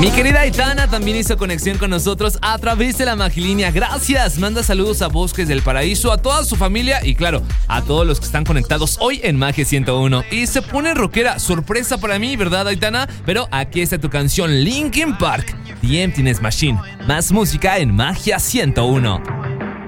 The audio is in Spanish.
Mi querida Aitana también hizo conexión con nosotros a través de la Magilínea. Gracias. Manda saludos a Bosques del Paraíso, a toda su familia y claro, a todos los que están conectados hoy en Magia 101. Y se pone rockera. Sorpresa para mí, ¿verdad, Aitana? Pero aquí está tu canción Linkin Park, The Emptiness Machine. Más música en Magia 101.